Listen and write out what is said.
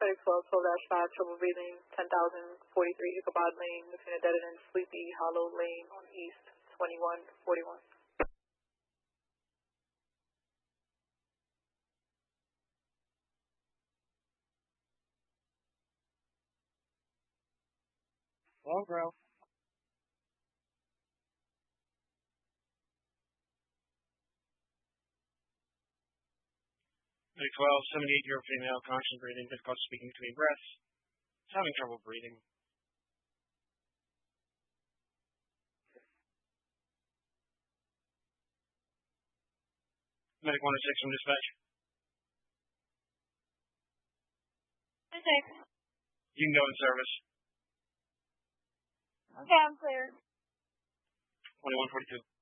Medic 12, 12-5, trouble breathing, 10,043 Ichabod Lane, between Dead and Sleepy Hollow Lane on East 2141. Long ground. Medic 12, 78-year-old female, constant breathing, difficult speaking between breaths, having trouble breathing. Medic 106 from dispatch. Okay. You can go in service. Okay, I'm clear. 2142.